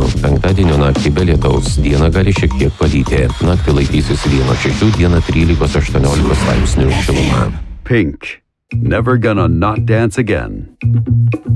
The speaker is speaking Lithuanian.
laipsnių. Penktadienio naktį be lietaus, dieną gali šiek tiek palyti. Naktį laikysis 1-6, dieną 13-18 laipsnių šiluma. Pink. Never gonna not dance again.